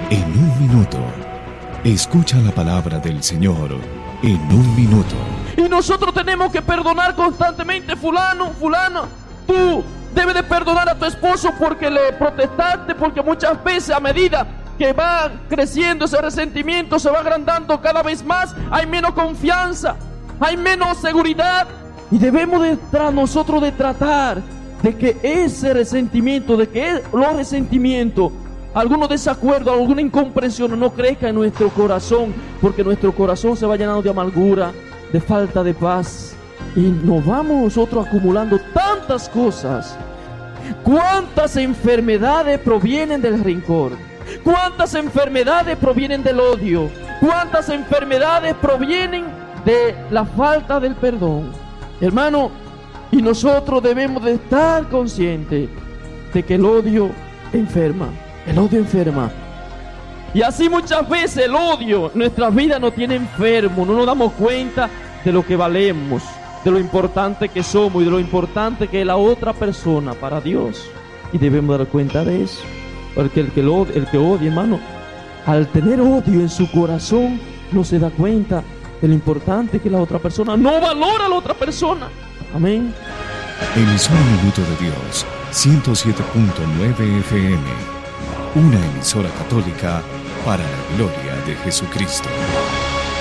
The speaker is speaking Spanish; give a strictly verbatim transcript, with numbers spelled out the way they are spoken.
En un minuto, escucha la palabra del Señor en un minuto. Y nosotros tenemos que perdonar constantemente. Fulano, fulana, tú debes de perdonar a tu esposo porque le protestaste, porque muchas veces a medida que va creciendo ese resentimiento, se va agrandando cada vez más, hay menos confianza, hay menos seguridad, y debemos de tra- nosotros de tratar de que ese resentimiento, de que los resentimientos, algunos desacuerdos, alguna incomprensión no crezca en nuestro corazón, porque nuestro corazón se va llenando de amargura, de falta de paz, y nos vamos nosotros acumulando tantas cosas. ¿Cuántas enfermedades provienen del rencor? ¿Cuántas enfermedades provienen del odio? ¿Cuántas enfermedades provienen de la falta del perdón? Hermano, y nosotros debemos de estar conscientes de que el odio enferma. El odio enferma. Y así muchas veces el odio en nuestra vida nos tiene enfermos. No nos damos cuenta de lo que valemos, de lo importante que somos y de lo importante que es la otra persona para Dios. Y debemos dar cuenta de eso. Porque el que, lo, el que odia, hermano, al tener odio en su corazón, no se da cuenta de lo importante que la otra persona, no valora a la otra persona. Amén. Emisora Minuto de Dios, ciento siete punto nueve F M. Una emisora católica para la gloria de Jesucristo.